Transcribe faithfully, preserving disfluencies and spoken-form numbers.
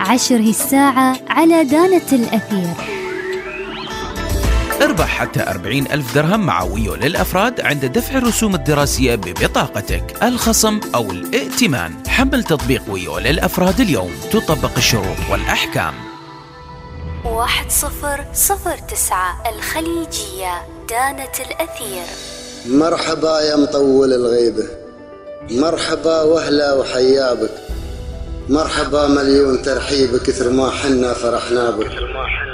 عشر هي الساعة على دانة الأثير. اربح حتى أربعين ألف درهم مع ويو للأفراد عند دفع الرسوم الدراسية ببطاقتك، الخصم أو الائتمان. حمل تطبيق ويو للأفراد اليوم، تطبق الشروط والأحكام. واحد صفر صفر تسعة الخليجية، دانة الأثير. مرحبا يا مطول الغيبة، مرحبا وهلا وحيا بك، مرحبا مليون ترحيب، كثر ما حنا فرحنا بك.